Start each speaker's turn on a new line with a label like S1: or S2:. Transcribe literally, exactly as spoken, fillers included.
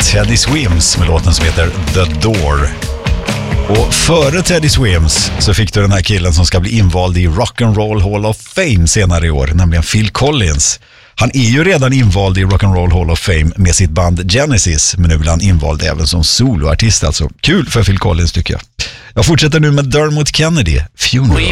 S1: Teddy Swims med låten som heter The Door. Och före Teddy Swims så fick du den här killen som ska bli invald i Rock and Roll Hall of Fame senare i år, nämligen Phil Collins. Han är ju redan invald i Rock and Roll Hall of Fame med sitt band Genesis, men nu blir han invald även som soloartist, alltså kul för Phil Collins tycker jag. Jag fortsätter nu med Dermot Kennedy, Funeral.